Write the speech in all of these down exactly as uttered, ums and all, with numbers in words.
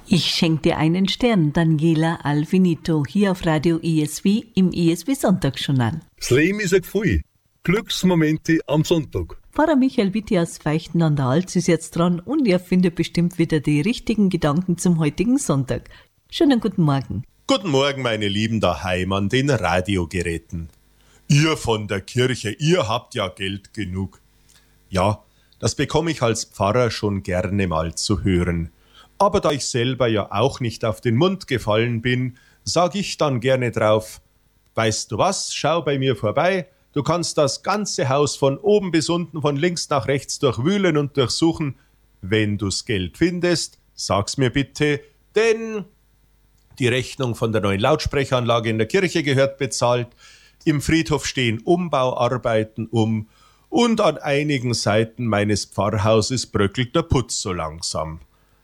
Ich schenke dir einen Stern, Daniela Alvinito, hier auf Radio E S V im E S V Sonntagsjournal. Das Leben ist ein Gefühl. Glücksmomente am Sonntag. Pfarrer Michael Witti aus Feichten an der Alz ist jetzt dran und er findet bestimmt wieder die richtigen Gedanken zum heutigen Sonntag. Schönen guten Morgen. Guten Morgen, meine Lieben daheim an den Radiogeräten. Ihr von der Kirche, ihr habt ja Geld genug. Ja, das bekomme ich als Pfarrer schon gerne mal zu hören. Aber da ich selber ja auch nicht auf den Mund gefallen bin, sag ich dann gerne drauf, weißt du was, schau bei mir vorbei, du kannst das ganze Haus von oben bis unten, von links nach rechts durchwühlen und durchsuchen. Wenn du's Geld findest, sag's mir bitte, denn die Rechnung von der neuen Lautsprecheranlage in der Kirche gehört bezahlt, im Friedhof stehen Umbauarbeiten um und an einigen Seiten meines Pfarrhauses bröckelt der Putz so langsam.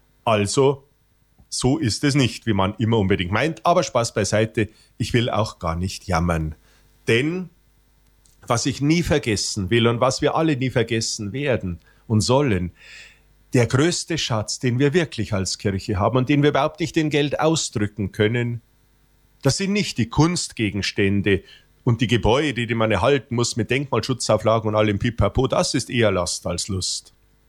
Also, so ist es nicht, wie man immer unbedingt meint, aber Spaß beiseite, ich will auch gar nicht jammern. Denn was ich nie vergessen will und was wir alle nie vergessen werden und sollen, der größte Schatz, den wir wirklich als Kirche haben und den wir überhaupt nicht in Geld ausdrücken können, das sind nicht die Kunstgegenstände und die Gebäude, die man erhalten muss mit Denkmalschutzauflagen und allem Pipapo, das ist eher Last als Lust.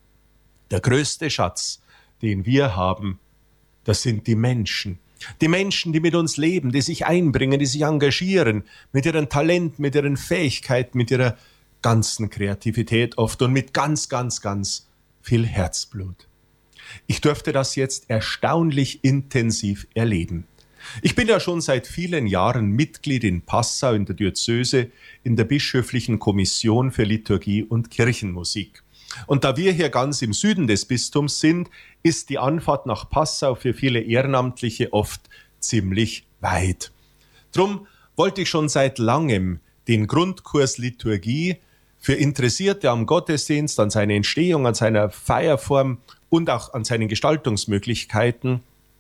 Der größte Schatz, den wir haben, das sind die Menschen. Die Menschen, die mit uns leben, die sich einbringen, die sich engagieren, mit ihren Talenten, mit ihren Fähigkeiten, mit ihrer ganzen Kreativität oft und mit ganz, ganz, ganz viel Herzblut. Ich durfte das jetzt erstaunlich intensiv erleben. Ich bin ja schon seit vielen Jahren Mitglied in Passau in der Diözese in der Bischöflichen Kommission für Liturgie und Kirchenmusik. Und da wir hier ganz im Süden des Bistums sind, ist die Anfahrt nach Passau für viele Ehrenamtliche oft ziemlich weit. Drum wollte ich schon seit langem den Grundkurs Liturgie für Interessierte am Gottesdienst, an seiner Entstehung, an seiner Feierform und auch an seinen Gestaltungsmöglichkeiten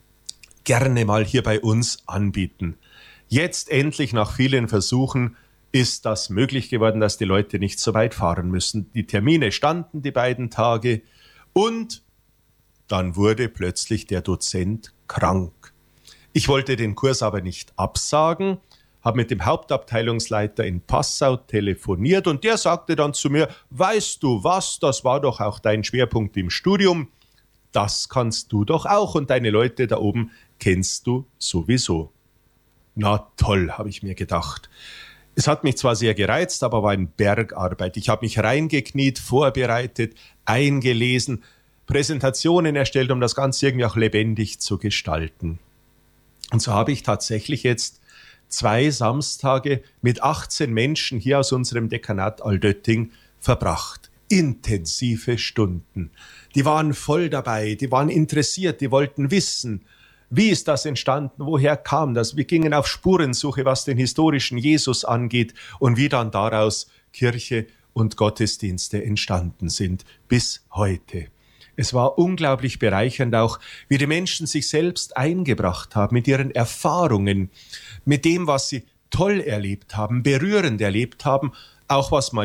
gerne mal hier bei uns anbieten. Jetzt endlich nach vielen Versuchen ist das möglich geworden, dass die Leute nicht so weit fahren müssen. Die Termine standen die beiden Tage und dann wurde plötzlich der Dozent krank. Ich wollte den Kurs aber nicht absagen, habe mit dem Hauptabteilungsleiter in Passau telefoniert und der sagte dann zu mir, weißt du was, das war doch auch dein Schwerpunkt im Studium, das kannst du doch auch und deine Leute da oben kennst du sowieso. Na toll, habe ich mir gedacht. Es hat mich zwar sehr gereizt, aber war ein Bergarbeit. Ich habe mich reingekniet, vorbereitet, eingelesen, Präsentationen erstellt, um das Ganze irgendwie auch lebendig zu gestalten. Und so habe ich tatsächlich jetzt zwei Samstage mit achtzehn Menschen hier aus unserem Dekanat Altötting verbracht. Intensive Stunden. Die waren voll dabei, die waren interessiert, die wollten wissen, wie ist das entstanden, woher kam das? Wir gingen auf Spurensuche, was den historischen Jesus angeht und wie dann daraus Kirche und Gottesdienste entstanden sind bis heute. Es war unglaublich bereichernd auch, wie die Menschen sich selbst eingebracht haben mit ihren Erfahrungen, mit dem, was sie toll erlebt haben, berührend erlebt haben, auch was man